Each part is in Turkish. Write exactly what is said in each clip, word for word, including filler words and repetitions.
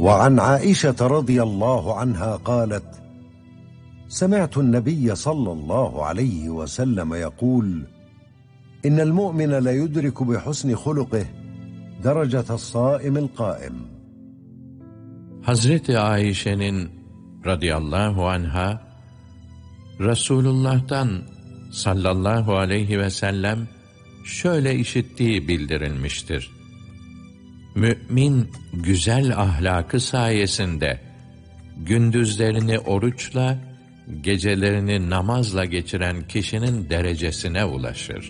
وعن عائشة رضي الله عنها قالت: سمعت النبي صلى الله عليه وسلم يقول: إن المؤمن ليدرك بحسن خلقه درجة الصائم القائم. Hazreti Ayşe'nin radıyallahu anha, Resulullah'tan sallallahu aleyhi ve sellem şöyle işittiği bildirilmiştir: Mü'min güzel ahlakı sayesinde gündüzlerini oruçla, gecelerini namazla geçiren kişinin derecesine ulaşır.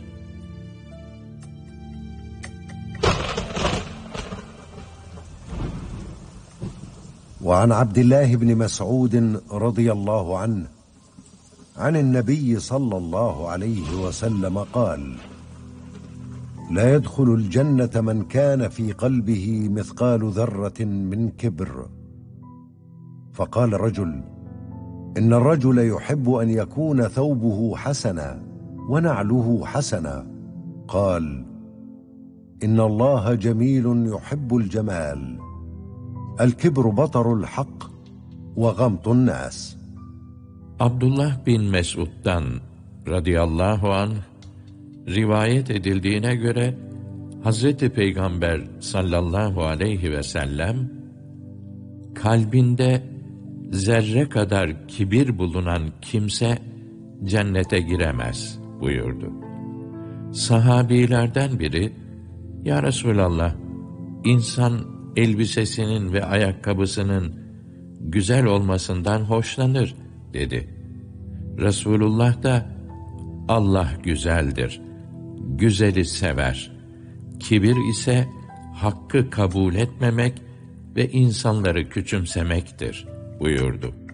وعن عبد الله بن مسعود رضي الله عنه عن النبي صلى الله عليه وسلم قال: لا يدخل الجنة من كان في قلبه مثقال ذرة من كبر. فقال رجل: إن الرجل يحب أن يكون ثوبه حسنا ونعله حسنا. قال: إن الله جميل يحب الجمال. الكبر بطر الحق وغمط الناس. Abdullah bin Mes'ud'dan radıyallahu anh rivayet edildiğine göre Hazreti Peygamber sallallahu aleyhi ve sellem, kalbinde zerre kadar kibir bulunan kimse cennete giremez buyurdu. Sahabilerden biri, ya Resulallah, insan elbisesinin ve ayakkabısının güzel olmasından hoşlanır dedi. Resulullah da, Allah güzeldir, güzeli sever. Kibir ise hakkı kabul etmemek ve insanları küçümsemektir buyurdu.